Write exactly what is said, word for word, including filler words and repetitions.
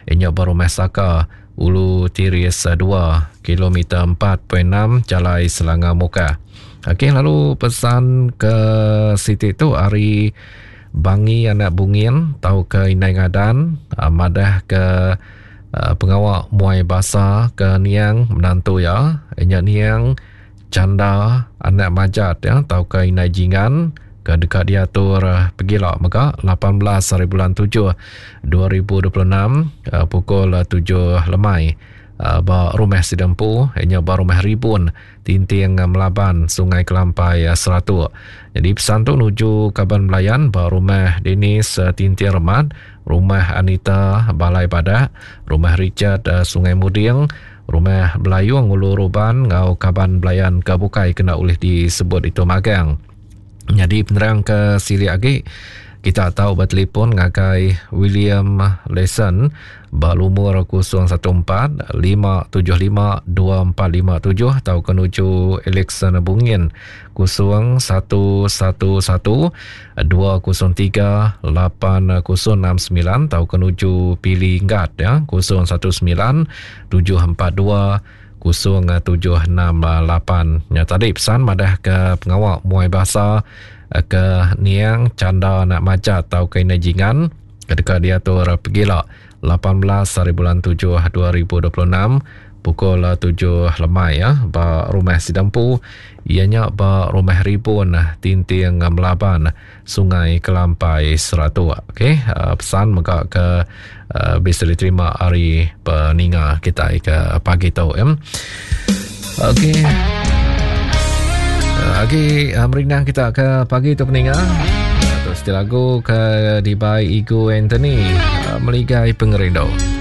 Inya Barumeh Saka Ulu Tiris dua kilometer empat perpuluhan enam Jalai Selangor Muka. Okey, lalu pesan ke Siti tu hari Bangi anak bungin tahu ke Inai Ngadan, uh, madah ke uh, pengawal muai basa ke Niang menantu ya. Inya Niang Canda anak majat ya tahu ke Inai Jingan ke dekat diatur uh, pergilah maka lapan belas hari bulan tujuh dua ribu dua puluh enam uh, pukul uh, tujuh lemai. Uh, ba Rumah Sidempu, ianya ba Rumah Ribun, Tinting uh, Melaban, Sungai Kelampai uh, Seratu. Jadi pesan tu nuju Kaban Melayan, ba Rumah Denis uh, Tinting Remat, Rumah Anita Balai Badak, Rumah Richard uh, Sungai Muding, Rumah Belayung Ulu Ruban, ngau Kaban Melayan ke Bukai kena oleh disebut itu magang. Jadi penerang ke sili agi kita tahu bertelefon ngakai William Lesson berumur kosong satu empat lima tujuh lima dua empat lima tujuh atau kenuju Alexander Bungin kosong satu satu satu dua kosong tiga lapan kosong enam sembilan atau kenuju Pilih Ngat ya kosong satu sembilan tujuh empat dua kosong tujuh enam lapan. Ya, tadi pesan madah ke pengawal muai bahasa ke Niang Canda Anak Majat atau ke Inajingan ketika diatur pergilah lapan belas hari bulan tujuh dua ribu dua puluh enam pukul tujuh lemai ya ba Rumah Sidempu ianya ba Rumah Ribun Tinting Melaban Sungai Kelampai Seratu. Okey, uh, pesan maka ke uh, bisa diterima hari peninga kita ke pagi tu ya. Okey. Lagi uh, merinang kita ke pagi tu peninga. Terus lagu ke Dibai Igu Anthony uh, Meligai Pengerindo.